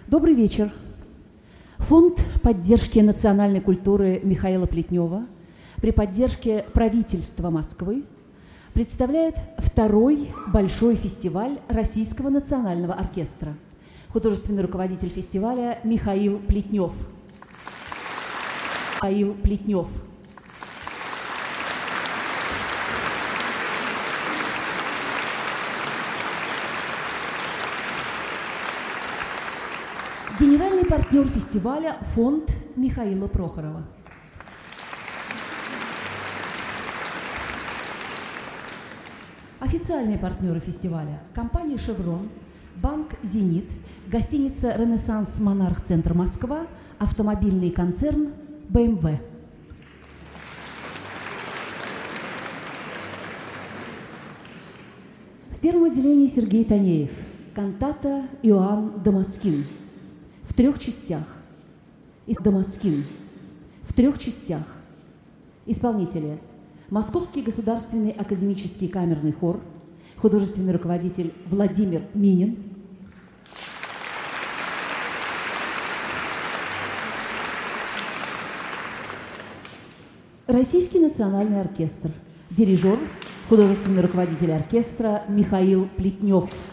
Добрый вечер. Фонд поддержки национальной культуры Михаила Плетнева при поддержке правительства Москвы представляет второй большой фестиваль Российского национального оркестра. Художественный руководитель фестиваля Михаил Плетнев. Михаил Плетнев. Генеральный партнер фестиваля – фонд Михаила Прохорова. Официальные партнеры фестиваля – компания «Шеврон», банк «Зенит», гостиница «Ренессанс Монарх Центр Москва», автомобильный концерн «БМВ». В первом отделении Сергей Танеев. Кантата Иоанн Дамаскин. В 3 частях. Дамаскин. В 3 частях. Исполнители. Московский государственный академический камерный хор, художественный руководитель Владимир Минин. Российский национальный оркестр, дирижер, художественный руководитель оркестра Михаил Плетнев.